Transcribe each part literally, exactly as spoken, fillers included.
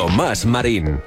Tomás Marín.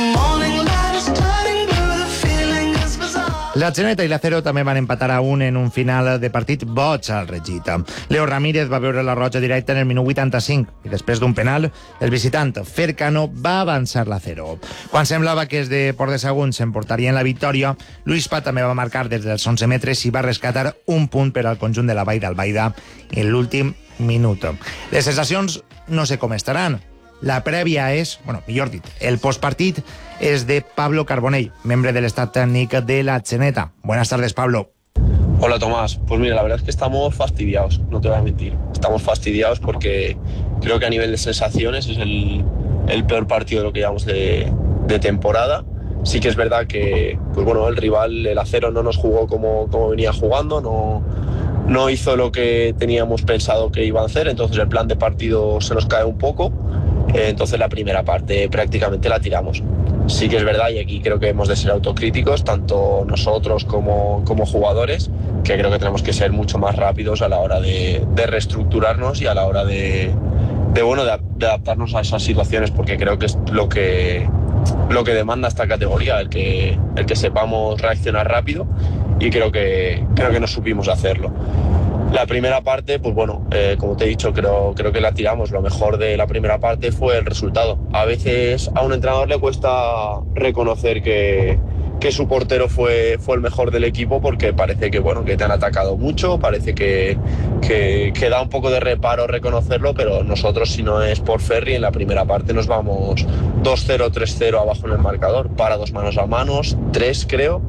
La Xeneta i l'Acero també van empatar a un en un final de partit boig al Regit. Leo Ramírez va veure la roja directa en el minut vuitanta-cinc i després d'un penal, el visitant Fercano va avançar l'Acero. Quan semblava que els de Port de Sagunt s'emportarien la victòria, Luis Pa també va marcar des dels onze metres i va rescatar un punt per al conjunt de la Vall d'Albaida en l'últim minut. Les sensacions no sé com estaran. La prèvia és, bueno, millor dit, el postpartit es de Pablo Carbonell, miembro del staff técnico de la Xeneta. Buenas tardes, Pablo. Hola, Tomás. Pues mira, la verdad es que estamos fastidiados, no te voy a mentir. Estamos fastidiados porque creo que a nivel de sensaciones es el, el peor partido de lo que llevamos de, de temporada. Sí que es verdad que, pues bueno, el rival, el Acero, no nos jugó como, como venía jugando, no, no hizo lo que teníamos pensado que iba a hacer, entonces el plan de partido se nos cae un poco. Entonces la primera parte prácticamente la tiramos. Sí que es verdad, y aquí creo que hemos de ser autocríticos, tanto nosotros como, como jugadores, que creo que tenemos que ser mucho más rápidos a la hora de, de reestructurarnos y a la hora de, de, bueno, de, de adaptarnos a esas situaciones, porque creo que es lo que, lo que demanda esta categoría, el que, el que sepamos reaccionar rápido, y creo que, creo que no supimos hacerlo. La primera parte, pues bueno, eh, como te he dicho, creo, creo que la tiramos. Lo mejor de la primera parte fue el resultado. A veces a un entrenador le cuesta reconocer que, que su portero fue, fue el mejor del equipo, porque parece que, bueno, que te han atacado mucho, parece que, que, que da un poco de reparo reconocerlo, pero nosotros, si no es por Ferri, en la primera parte nos vamos dos cero, tres cero abajo en el marcador, para dos manos a manos, tres creo,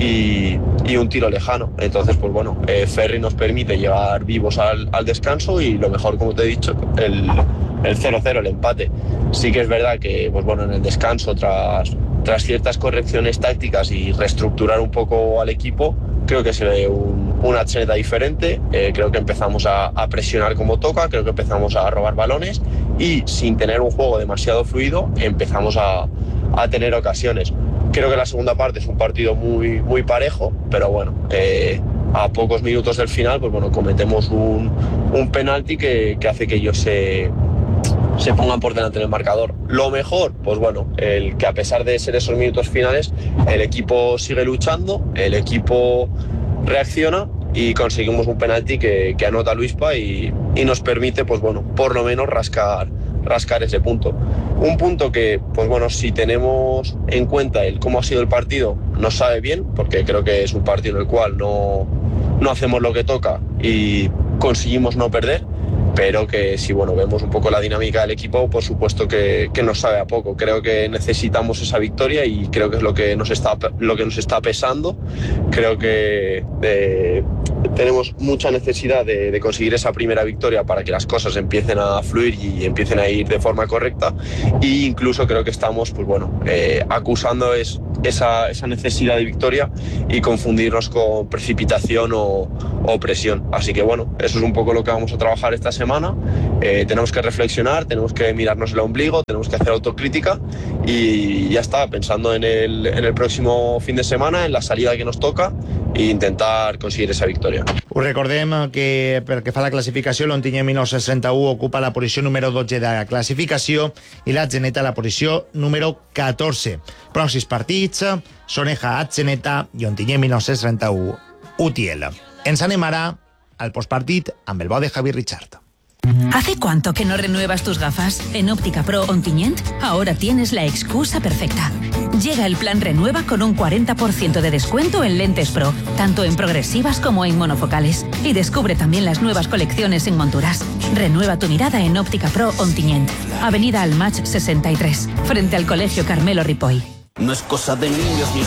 y, y un tiro lejano. Entonces, pues bueno, eh, Ferri nos permite llegar vivos al, al descanso, y lo mejor, como te he dicho, el, el cero cero, el empate. Sí que es verdad que, pues bueno, en el descanso, tras, tras ciertas correcciones tácticas y reestructurar un poco al equipo, creo que se ve un, una Xeneta diferente. Eh, creo que empezamos a, a presionar como toca, creo que empezamos a robar balones, y sin tener un juego demasiado fluido empezamos a, a tener ocasiones. Creo que la segunda parte es un partido muy, muy parejo, pero bueno, eh, a pocos minutos del final, pues bueno, cometemos un, un penalti que, que hace que ellos se, se pongan por delante en el marcador. Lo mejor, pues bueno, el que a pesar de ser esos minutos finales, el equipo sigue luchando, el equipo reacciona y conseguimos un penalti que, que anota Luispa y, y nos permite, pues bueno, por lo menos rascar, rascar ese punto. Un punto que, pues bueno, si tenemos en cuenta el cómo ha sido el partido, nos sabe bien, porque creo que es un partido en el cual no, no hacemos lo que toca y conseguimos no perder, pero que si bueno, vemos un poco la dinámica del equipo, por supuesto que, que nos sabe a poco. Creo que necesitamos esa victoria y creo que es lo que nos está, lo que nos está pesando. Creo que eh, tenemos mucha necesidad de, de conseguir esa primera victoria para que las cosas empiecen a fluir y empiecen a ir de forma correcta, e incluso creo que estamos, pues bueno, eh, acusando es, esa, esa necesidad de victoria y confundirnos con precipitación o, o presión. Así que bueno, eso es un poco lo que vamos a trabajar esta semana. Eh, tenemos que reflexionar, tenemos que mirarnos el ombligo, tenemos que hacer autocrítica y ya está, pensando en el, en el próximo fin de semana, en la salida que nos toca, e intentar conseguir esa victòria. Us recordem que pel que fa a la classificació, l'Ontinyent mil nou-cents trenta-u ocupa la posició número dotze de la classificació i la Xeneta la posició número catorze. Pròxims partits, Soneja, Xeneta i Ontinyent mil nou-cents trenta-u, Utiel. Ens anem ara al postpartit amb el bo de Javi Richard. ¿Hace cuánto que no renuevas tus gafas? En Óptica Pro Ontinyent ahora tienes la excusa perfecta. Llega el plan Renueva con un cuarenta por ciento de descuento en lentes Pro, tanto en progresivas como en monofocales. Y descubre también las nuevas colecciones en monturas. Renueva tu mirada en Óptica Pro Ontinyent, Avenida Almach sesenta y tres, frente al Colegio Carmelo Ripoll. No es cosa de niños ni